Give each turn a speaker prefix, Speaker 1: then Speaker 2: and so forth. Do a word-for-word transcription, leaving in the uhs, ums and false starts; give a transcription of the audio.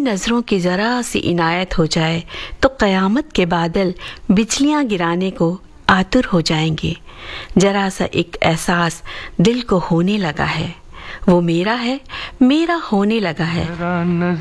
Speaker 1: नजरों की जरा सी इनायत हो जाए तो कयामत के बादल बिजलियां गिराने को आतुर हो जाएंगे। जरा सा एक एहसास दिल को होने लगा है, वो मेरा है, मेरा होने लगा है।